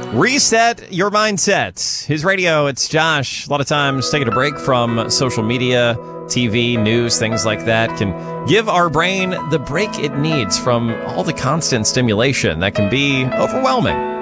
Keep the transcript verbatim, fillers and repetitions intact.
Reset your mindset. His radio, it's Josh. A lot of times taking a break from social media, T V, news, things like that can give our brain the break it needs from all the constant stimulation that can be overwhelming.